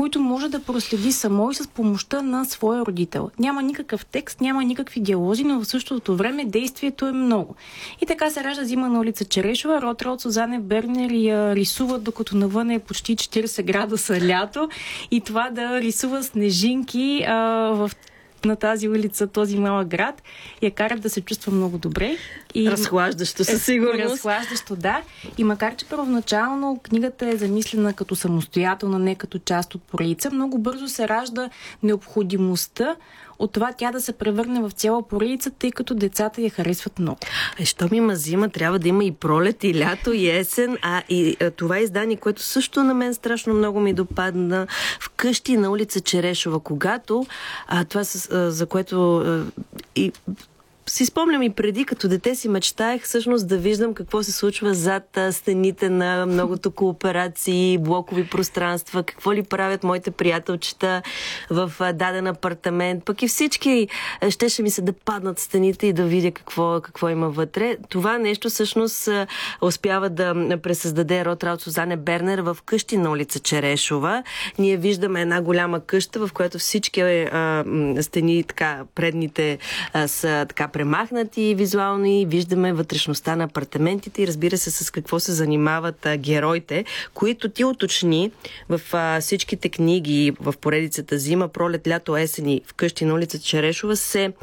които може да проследи само и с помощта на своя родител. Няма никакъв текст, няма никакви диалози, но в същото време действието е много. И така се ражда Зима на улица Черешова. Ротрал, Сузане Бернер я рисуват, докато навън е почти 40 градуса лято. И това да рисува снежинки на тази улица, този малък град, я карат да се чувства много добре. И разхлаждащо със сигурност. Разхлаждащо, да. И макар, че първоначално книгата е замислена като самостоятелна, не като част от поредица, много бързо се ражда необходимостта от това тя да се превърне в цяла поредица, тъй като децата я харесват много. Щом има зима, трябва да има и пролет, и лято, и есен. Това издание, което също на мен страшно много ми допадна, Вкъщи на улица Черешова, когато това, за което си спомням и преди, като дете си мечтаех всъщност да виждам какво се случва зад стените на многото кооперации, блокови пространства, какво ли правят моите приятелчета в даден апартамент, пък и всички щеше ми се да паднат стените и да видя какво има вътре. Това нещо всъщност успява да пресъздаде Ротрал Сузане Бернер в Къщи на улица Черешова. Ние виждаме една голяма къща, в която всички стени, така, предните са така премахнати визуално и виждаме вътрешността на апартаментите и разбира се с какво се занимават героите, които ти уточни в всичките книги в поредицата Зима, Пролет, Лято, Есени, Вкъщи на улица Черешова са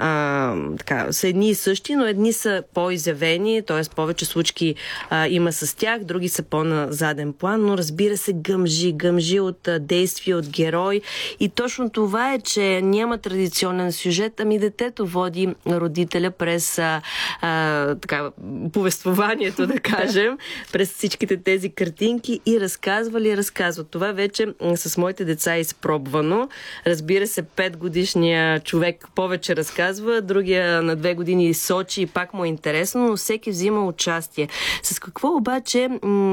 едни и същи, но едни са по-изявени, т.е. повече случки има с тях, други са по-на заден план, но разбира се гъмжи от действие, от герой и точно това е, че няма традиционен сюжет, ами детето води родителя през повествованието, да кажем, през всичките тези картинки и разказва. Това вече с моите деца е изпробвано. Разбира се, 5-годишният човек повече разказва, другия на 2 години сочи и пак му е интересно, но всеки взима участие. С какво обаче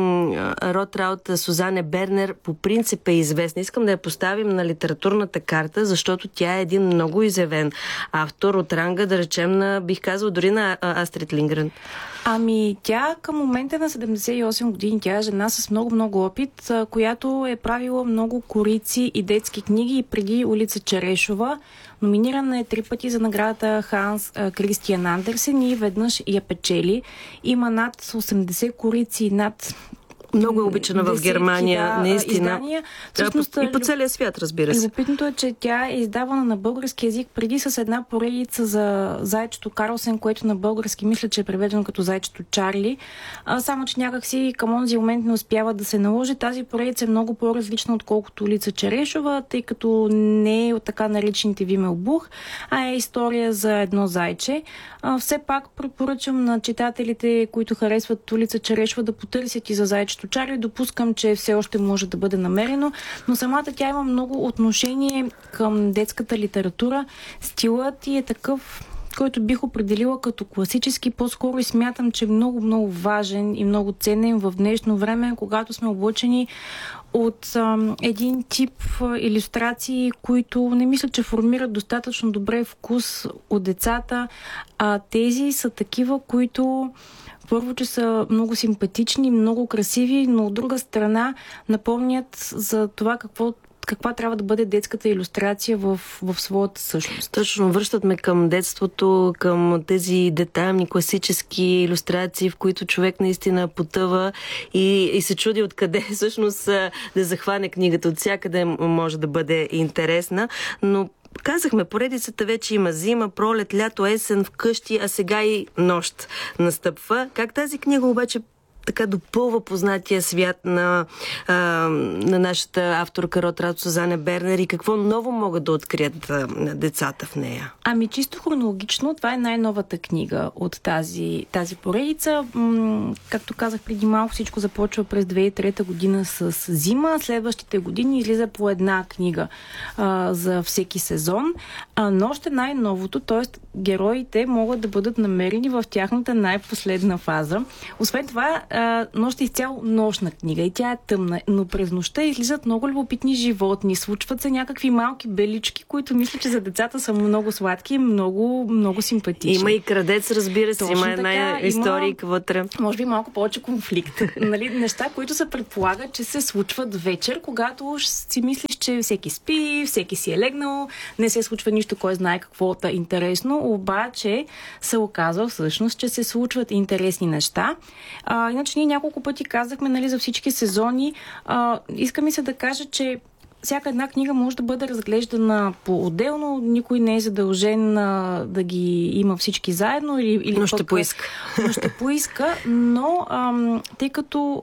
Ротрал Сузане Бернер по принцип е известна? Искам да я поставим на литературната карта, защото тя е един много изявен автор от ранга, да речем, бих казал, дори на Астрид Лингрен. Ами, тя към момента на 78 години, тя е жена с много опит, която е правила много корици и детски книги и преди улица Черешова. Номинирана е 3 пъти за наградата Ханс Кристиан Андерсен и веднъж я печели. Има над 80 корици, над много е обичана в Германия, наистина. Издания. Всъщност, и по целия свят, разбира се. Любопитното е, че тя е издавана на български език преди с една поредица за Зайчето Карлсен, което на български мисля, че е преведено като Зайчето Чарли. Само, че някакси към онзи момент не успява да се наложи. Тази поредица е много по-различна, отколкото улица Черешова, тъй като не е от така наречените Вимелбух, а е история за едно зайче. Все пак препоръчам на читателите, които харесват улица Черешова, да потърсят и за Зайчето Чарли. Допускам, че все още може да бъде намерено, но самата тя има много отношение към детската литература. Стилът и е такъв, който бих определила като класически, по-скоро и смятам, че е много важен и много ценен в днешно време, когато сме облъчени от един тип илюстрации, които не мисля, че формират достатъчно добре вкус от децата, а тези са такива, които първо, че са много симпатични, много красиви, но от друга страна напомнят за това каква трябва да бъде детската илюстрация в своята същност. Точно, връщат ме към детството, към тези детайлни класически илюстрации, в които човек наистина потъва и се чуди откъде всъщност да захване книгата. От всякъде може да бъде интересна, но казахме, поредицата вече има зима, пролет, лято, есен, вкъщи, а сега и нощ настъпва. Как тази книга обаче така допълва познатия свят на нашата авторка Ротрал Сузане Бернер и какво ново могат да открият децата в нея? Ами чисто хронологично, това е най-новата книга от тази поредица. Както казах преди малко, всичко започва през 2003 година с зима. Следващите години излиза по една книга за всеки сезон. Нощ е най-новото, т.е. героите могат да бъдат намерени в тяхната най-последна фаза. Освен това, Нощ е изцяло нощна книга и тя е тъмна, но през нощта излизат много любопитни животни, случват се някакви малки белички, които мисля, че за децата са много сладки и много симпатични. Има и крадец, разбира се, има една историка вътре. Може би малко повече конфликт. Неща, които се предполагат, че се случват вечер, когато си мислиш, че всеки спи, всеки си е легнал, не се случва нищо, кой знае какво е интересно, обаче се оказва всъщност, че се случват интересни неща. Иначе ние няколко пъти казахме, нали, за всички сезони. Иска ми се да кажа, че всяка една книга може да бъде разглеждана по-отделно, никой не е задължен да ги има всички заедно. Но ще поиска. Ще поиска, но тъй като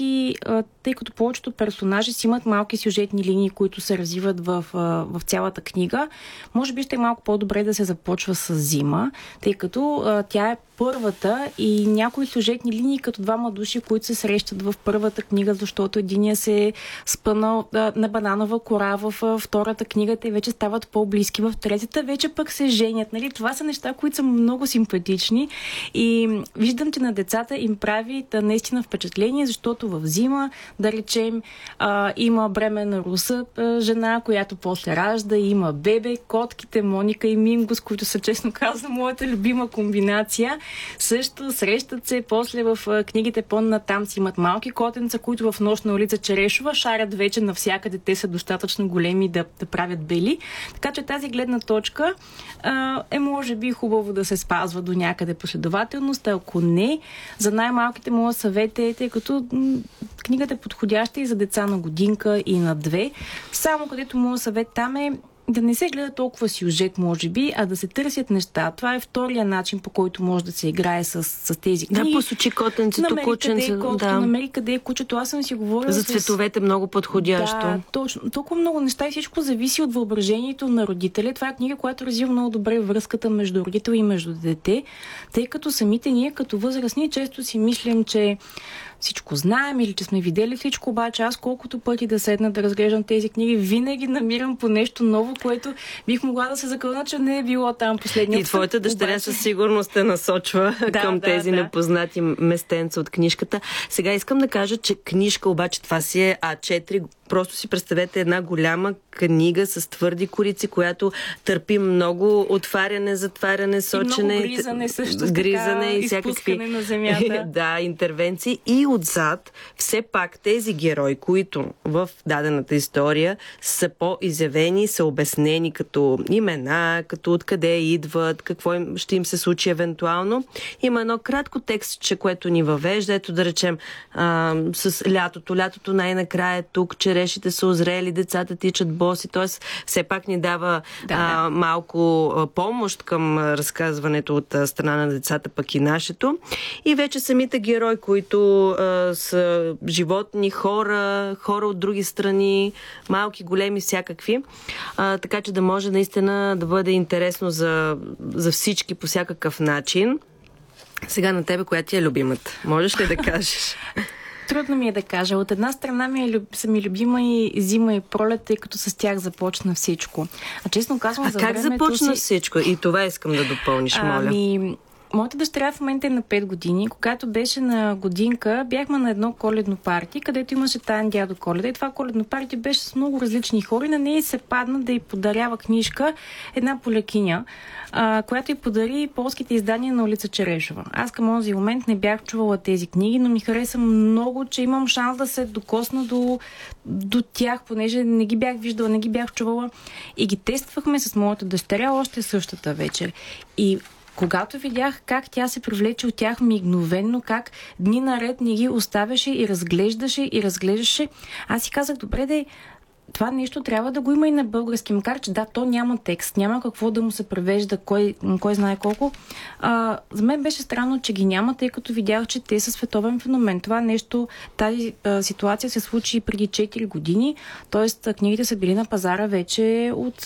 повечето персонажи си имат малки сюжетни линии, които се развиват в цялата книга, може би ще е малко по-добре да се започва с Зима, тъй като тя е първата и някои сюжетни линии като двама души, които се срещат в първата книга, защото единия се е спънал на бананова кора в втората книга, те вече стават по-близки, в третата вече пък се женят. Нали? Това са неща, които са много симпатични и виждам, че на децата им прави наистина впечатление, защото в Зима, да речем, има бременна руса жена, която после ражда, има бебе, котките Моника и Мингус, които са, честно казвам, моята любима комбинация. Също срещат се, после в книгите по-натам си имат малки котенца, които в Нощна улица Черешова шарят вече навсякъде. Те са достатъчно големи да правят бели. Така че тази гледна точка е може би хубаво да се спазва до някъде последователност. Ако не, за най-малките моя съвет е, тъй като книгата е подходяща и за деца на годинка и на 2. Само където моя съвет там е да не се гледа толкова сюжет, може би, а да се търсят неща. Това е втория начин, по който може да се играе с тези книги. Да, посочи котенцето, кученцето. Намери къде е кучето. Аз съм си говорила за цветовете много подходящо. Да, точно. Толкова много неща и всичко зависи от въображението на родителя. Това е книга, която развива много добре връзката между родител и между дете, тъй като самите ние, като възрастни, често си мислим, че всичко знаем или че сме видели всичко, обаче аз колкото пъти да седна да разглеждам тези книги, винаги намирам по нещо ново, което бих могла да се закълна, че не е било там последния. И твоята дъщеря със сигурност те насочва към тези непознати местенца от книжката. Сега искам да кажа, че книжка обаче това си е А4. Просто си представете една голяма книга с твърди корици, която търпи много отваряне, затваряне, сочене, и много гризане също гризане така, и всякакви на земята. Да, интервенции. И отзад все пак тези герои, които в дадената история са по-изявени, са обяснени като имена, като откъде идват, какво ще им се случи евентуално. Има едно кратко текстче, което ни въвежда. Ето да речем с лятото. Лятото най-накрая е тук, черешите са озрели, децата тичат боси, т.е. все пак ни дава малко помощ към разказването от страна на децата, пък и нашето. И вече самите герои, които са животни, хора от други страни, малки, големи, всякакви. Така че да може наистина да бъде интересно за всички по всякакъв начин. Сега на тебе, коя ти е любимата? Можеш ли да кажеш? Трудно ми е да кажа. От една страна са ми любима и Зима и Пролет, тъй като с тях започна всичко. А честно казвам, за как започна всичко? И това искам да допълниш, моля. Моята дъщеря в момента е на 5 години. Когато беше на годинка, бяхме на едно коледно парти, където имаше таен дядо Коледа. И това коледно парти беше с много различни хора. И на нея се падна да й подарява книжка една полякиня, която й подари полските издания на улица Черешова. Аз към този момент не бях чувала тези книги, но ми хареса много, че имам шанс да се докосна до тях, понеже не ги бях виждала, не ги бях чувала. И ги тествахме с моята дъщеря още същата вечер. И когато видях как тя се привлече от тях мигновенно, как дни наред ни ги оставяше и разглеждаше, аз си казах, добре, това нещо трябва да го има и на български, макар че то няма текст, няма какво да му се превежда, кой знае колко. За мен беше странно, че ги няма, тъй като видях, че те са световен феномен. Това нещо, тази ситуация се случи преди 4 години, т.е. книгите са били на пазара вече от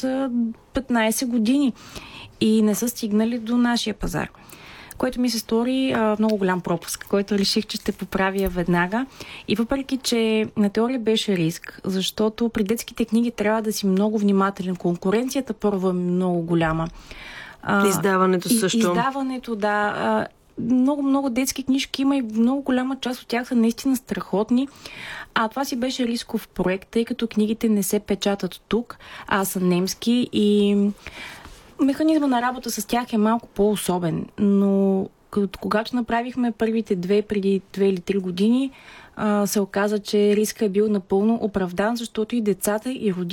15 години и не са стигнали до нашия пазар, което ми се стори много голям пропуск, който реших, че ще поправя веднага. И въпреки, че на теория беше риск, защото при детските книги трябва да си много внимателен. Конкуренцията първо е много голяма. Издаването също. Издаването, да. Много детски книжки има и много голяма част от тях са наистина страхотни. Това си беше рисков проект, тъй като книгите не се печатат тук, а са немски и механизма на работа с тях е малко по-особен, но когато направихме първите преди 2 или 3 години, се оказа, че риска е бил напълно оправдан, защото и децата, и родителите